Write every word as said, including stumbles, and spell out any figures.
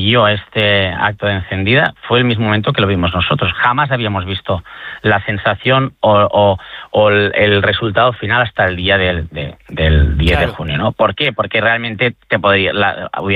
siguió este acto de encendida fue el mismo momento que lo vimos nosotros. Jamás habíamos visto la sensación o, o, o el, el resultado final hasta el día del, de, del diez claro. de junio, ¿no? ¿Por qué? Porque realmente te podría, la,